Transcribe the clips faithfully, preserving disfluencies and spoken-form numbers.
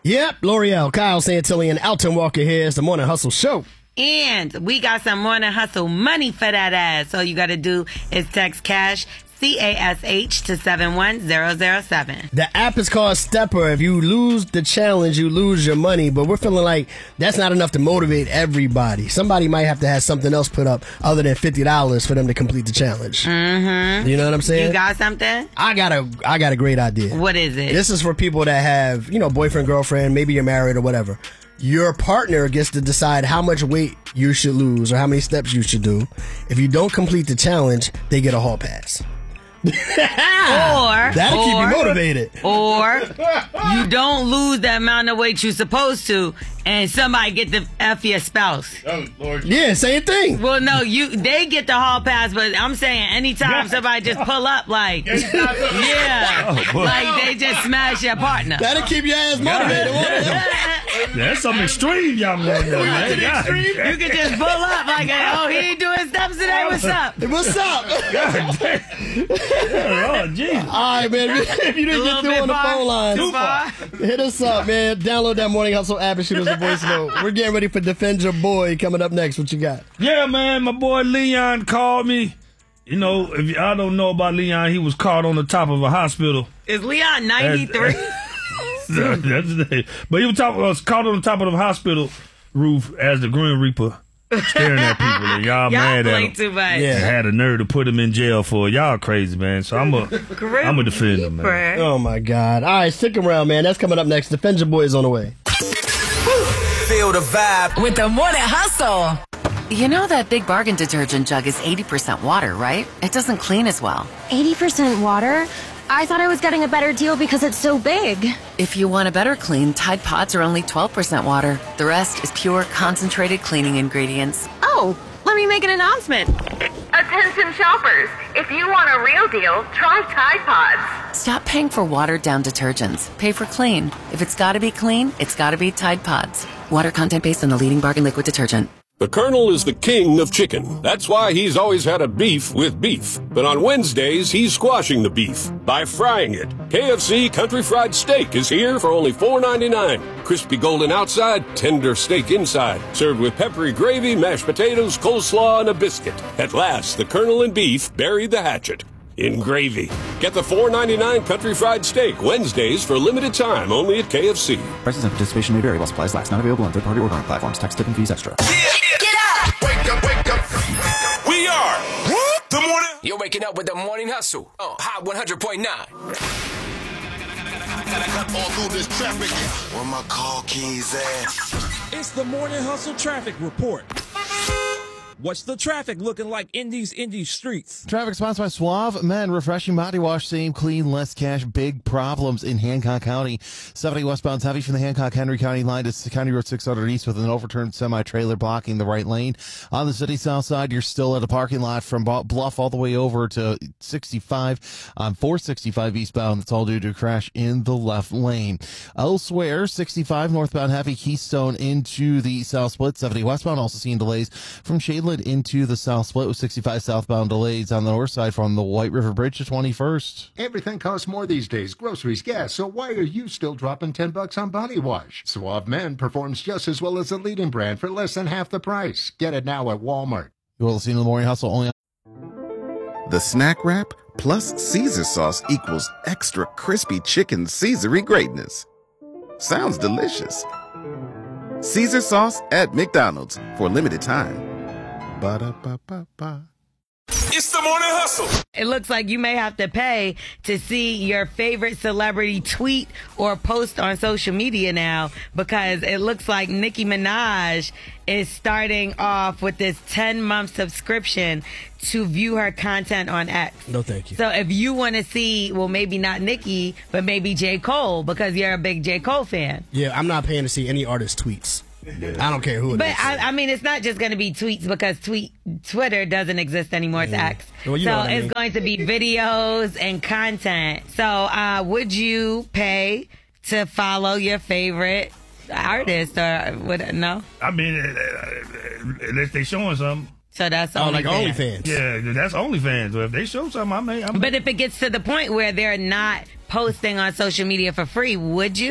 Yep, L'Oreal, Kyle Santilli, and Alton Walker here. It's the Morning Hustle Show. And we got some Morning Hustle money for that ass. All you got to do is text cash, C A S H, to seven one zero zero seven. The app is called Stepper. If you lose the challenge, you lose your money. But we're feeling like that's not enough to motivate everybody. Somebody might have to have something else put up other than fifty dollars for them to complete the challenge. Mm-hmm. You know what I'm saying? You got something? I got a, I got a great idea. What is it? This is for people that have, you know, boyfriend, girlfriend, maybe you're married or whatever. Your partner gets to decide how much weight you should lose or how many steps you should do. If you don't complete the challenge, they get a hall pass. or that'll or, keep you motivated. Or you don't lose the amount of weight you're supposed to, and somebody get the F your spouse. Oh, Lord. Yeah, same thing. Well, no, you they get the hall pass, but I'm saying anytime yeah. somebody just pull up, like, yeah, oh, like they just smash your partner. That'll keep your ass motivated. That's something extreme, y'all want to know, man. You can just pull up like, oh, he ain't doing steps today. What's up? What's up? God damn. Oh, Jesus. All right, man. If you didn't get through on the far, phone line, too far. hit us up, man. Download that Morning Hustle app and shoot us a voice note. We're getting ready for Defend Your Boy coming up next. What you got? Yeah, man. My boy Leon called me. You know, if y'all don't know about Leon, he was caught on the top of a hospital. Is Leon ninety-three? That's his name. But he was, top, was caught on the top of the hospital roof as the Grim Reaper staring at people. And y'all, y'all mad at him. Too much. Yeah. Had a nerve to put him in jail for it. Y'all crazy, man. So I'm a, I'm a defend him, man. Oh, my God. All right, stick around, man. That's coming up next. Defend Your Boy is on the way. Feel the vibe with the Morning Hustle. You know that Big Bargain detergent jug is eighty percent water, right? It doesn't clean as well. eighty percent water? I thought I was getting a better deal because it's so big. If you want a better clean, Tide Pods are only twelve percent water. The rest is pure, concentrated cleaning ingredients. Oh, let me make an announcement. Attention shoppers, if you want a real deal, try Tide Pods. Stop paying for watered-down detergents. Pay for clean. If it's gotta be clean, it's gotta be Tide Pods. Water content based on the leading bargain liquid detergent. The Colonel is the king of chicken. That's why he's always had a beef with beef. But on Wednesdays, he's squashing the beef by frying it. K F C Country Fried Steak is here for only four ninety-nine. Crispy golden outside, tender steak inside. Served with peppery gravy, mashed potatoes, coleslaw, and a biscuit. At last, the Colonel and beef buried the hatchet in gravy. Get the four ninety-nine Country Fried Steak Wednesdays for a limited time only at K F C. Prices and participation may vary while supplies last. Not available on third-party ordering platforms. Tax, tip, and fees extra. Yeah, yeah. Get up! Wake up, wake up. We are the morning. You're waking up with the Morning Hustle on Hot one hundred point nine. Gotta cut all through this traffic. Where my car keys at? It's the Morning Hustle traffic report. What's the traffic looking like in these indie streets? Traffic sponsored by Suave Men Refreshing Body Wash. Same clean, less cash. Big problems in Hancock County. seventy westbound heavy from the Hancock-Henry County line to County Road six hundred east with an overturned semi-trailer blocking the right lane. On the city south side, you're still at a parking lot from Bluff all the way over to sixty-five on four sixty-five eastbound. That's all due to a crash in the left lane. Elsewhere, sixty-five northbound heavy Keystone into the south split. seventy westbound also seeing delays from Shadeland into the south split with sixty-five southbound delays on the north side from the White River Bridge to twenty-first. Everything costs more these days, groceries, gas, so why are you still dropping ten bucks on body wash? Suave Men performs just as well as a leading brand for less than half the price. Get it now at Walmart. You're listening to the Morning Hustle only on the snack wrap plus Caesar sauce equals extra crispy chicken Caesar-y greatness. Sounds delicious. Caesar sauce at McDonald's for a limited time. Ba-da-ba-ba-ba. It's the Morning Hustle. It looks like you may have to pay to see your favorite celebrity tweet or post on social media now, because it looks like Nicki Minaj is starting off with this ten-month subscription to view her content on X. No, thank you. So if you want to see, well, maybe not Nicki, but maybe J. Cole, because you're a big J. Cole fan. Yeah, I'm not paying to see any artist tweets. I don't care who it but is. But, I, I mean, it's not just going to be tweets, because tweet Twitter doesn't exist anymore. It's yeah. X. Well, you so know what I mean. It's going to be videos and content. So uh, would you pay to follow your favorite artist or what? No? I mean, uh, unless they showing something. So that's oh, OnlyFans. like OnlyFans. Yeah, that's OnlyFans. So if they show something, I may. I may. But if it gets to the point where they're not posting on social media for free, would you?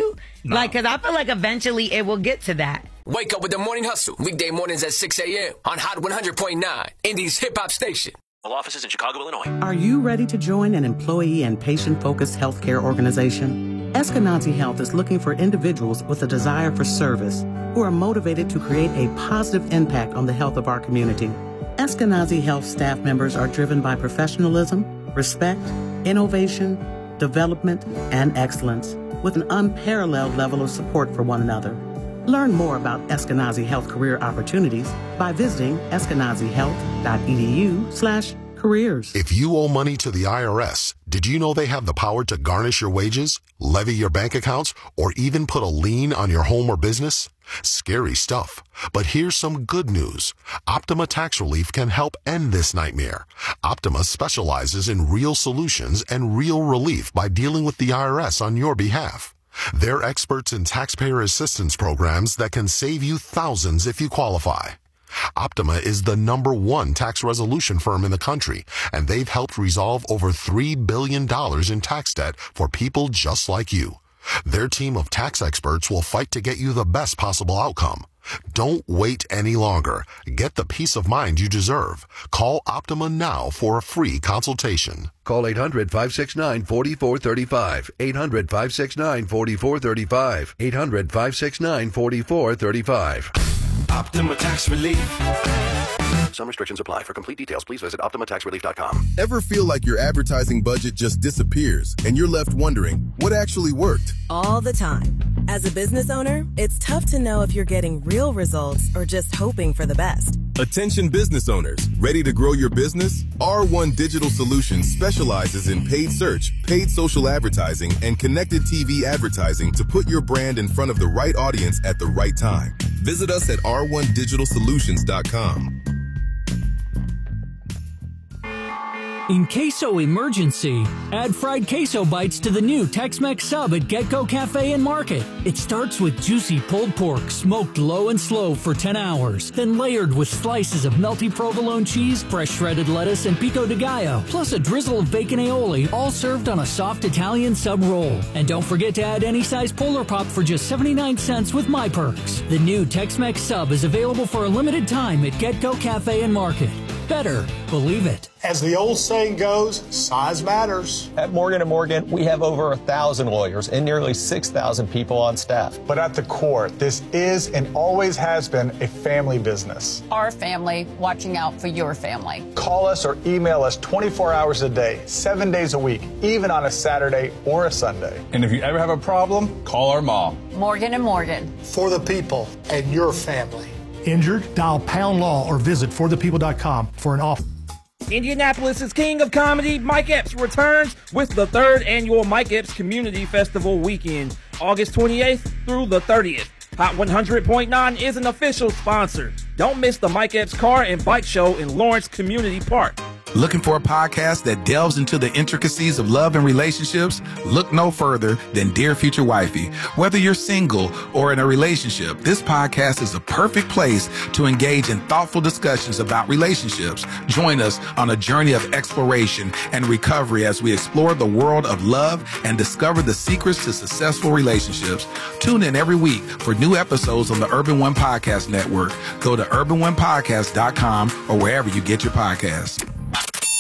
No. Like, because I feel like eventually it will get to that. Wake up with the Morning Hustle. Weekday mornings at six a.m. on Hot one hundred point nine, Indy's hip-hop station. All offices in Chicago, Illinois. Are you ready to join an employee and patient-focused healthcare organization? Eskenazi Health is looking for individuals with a desire for service who are motivated to create a positive impact on the health of our community. Eskenazi Health staff members are driven by professionalism, respect, innovation, development, and excellence, with an unparalleled level of support for one another. Learn more about Eskenazi Health career opportunities by visiting eskenazihealth.edu slash careers. If you owe money to the I R S, did you know they have the power to garnish your wages, levy your bank accounts, or even put a lien on your home or business? Scary stuff. But here's some good news. Optima Tax Relief can help end this nightmare. Optima specializes in real solutions and real relief by dealing with the I R S on your behalf. They're experts in taxpayer assistance programs that can save you thousands if you qualify. Optima is the number one tax resolution firm in the country, and they've helped resolve over three billion dollars in tax debt for people just like you. Their team of tax experts will fight to get you the best possible outcome. Don't wait any longer. Get the peace of mind you deserve. Call Optima now for a free consultation. Call eight hundred, five six nine, four four three five. eight hundred, five six nine, four four three five. eight hundred, five six nine, four four three five. Optima Tax Relief. Some restrictions apply. For complete details, please visit optima tax relief dot com. Ever feel like your advertising budget just disappears and you're left wondering what actually worked? All the time. As a business owner, it's tough to know if you're getting real results or just hoping for the best. Attention business owners, ready to grow your business? R one Digital Solutions specializes in paid search, paid social advertising, and connected T V advertising to put your brand in front of the right audience at the right time. Visit us at r one digital solutions dot com. In queso emergency, add fried queso bites to the new Tex-Mex sub at GetGo Cafe and Market. It starts with juicy pulled pork smoked low and slow for ten hours, then layered with slices of melty provolone cheese, fresh shredded lettuce, and pico de gallo, plus a drizzle of bacon aioli, all served on a soft Italian sub roll. And don't forget to add any size Polar Pop for just seventy-nine cents with My Perks. The new Tex-Mex sub is available for a limited time at GetGo Cafe and Market. Better believe it. As the old saying goes, size matters. At Morgan and Morgan, we have over a thousand lawyers and nearly six thousand people on staff. But at the core, this is and always has been a family business. Our family watching out for your family. Call us or email us twenty-four hours a day, seven days a week, even on a Saturday or a Sunday. And if you ever have a problem, call our mom. Morgan and Morgan. For the people and your family. Injured? Dial Pound Law or visit for the people dot com for an offer. Indianapolis' king of comedy, Mike Epps, returns with the third annual Mike Epps Community Festival weekend, August twenty-eighth through the thirtieth. Hot one hundred point nine is an official sponsor. Don't miss the Mike Epps Car and Bike Show in Lawrence Community Park. Looking for a podcast that delves into the intricacies of love and relationships? Look no further than Dear Future Wifey. Whether you're single or in a relationship, this podcast is a perfect place to engage in thoughtful discussions about relationships. Join us on a journey of exploration and recovery as we explore the world of love and discover the secrets to successful relationships. Tune in every week for new episodes on the Urban One Podcast Network. Go to urban one podcast dot com or wherever you get your podcasts.